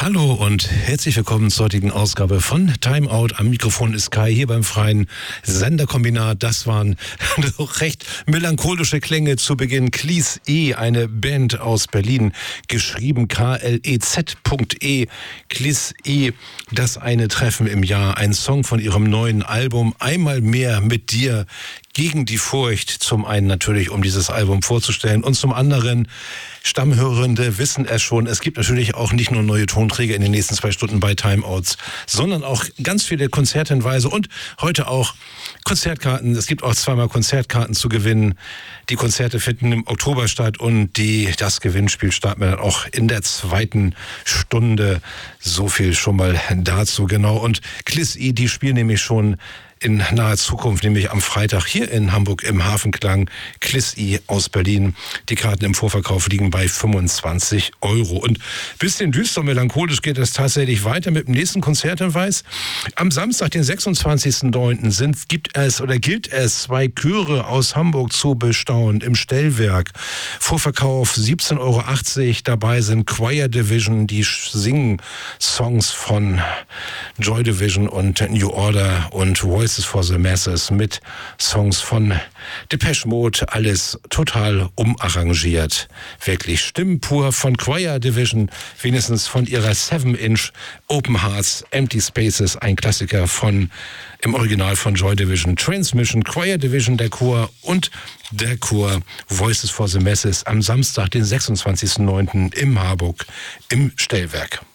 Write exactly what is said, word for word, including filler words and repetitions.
Hallo und herzlich willkommen zur heutigen Ausgabe von Time Out. Am Mikrofon ist Kai hier beim freien Senderkombinat. Das waren doch recht melancholische Klänge zu Beginn. Klies E, eine Band aus Berlin, geschrieben K L E Z.E. Klies E, das eine Treffen im Jahr. Ein Song von ihrem neuen Album Einmal mehr mit dir. Gegen die Furcht, zum einen natürlich, um dieses Album vorzustellen, und zum anderen, Stammhörende wissen es schon, es gibt natürlich auch nicht nur neue Tonträger in den nächsten zwei Stunden bei Timeouts, sondern auch ganz viele Konzerthinweise und heute auch Konzertkarten. Es gibt auch zweimal Konzertkarten zu gewinnen. Die Konzerte finden im Oktober statt und die, das Gewinnspiel starten wir dann auch in der zweiten Stunde. So viel schon mal dazu, genau. Und Klies E, die spielen nämlich schon in naher Zukunft, nämlich am Freitag hier in Hamburg im Hafenklang. Klies E aus Berlin. Die Karten im Vorverkauf liegen bei fünfundzwanzig Euro. Und bisschen düster melancholisch geht es tatsächlich weiter mit dem nächsten Konzerthinweis. Am Samstag, den sechsundzwanzigsten neunten sind, gibt es oder gilt es, zwei Chöre aus Hamburg zu bestaunen im Stellwerk. Vorverkauf siebzehn Euro achtzig. Dabei sind Choir Division, die singen Songs von Joy Division und New Order und Voices for the Masses mit Songs von Depeche Mode, alles total umarrangiert. Wirklich Stimmen pur von Choir Division, wenigstens von ihrer seven inch Open Hearts, Empty Spaces, ein Klassiker von, im Original von Joy Division, Transmission, Choir Division, der Chor und der Chor Voices for the Masses am Samstag, den sechsundzwanzigsten neunten im Harburg im Stellwerk.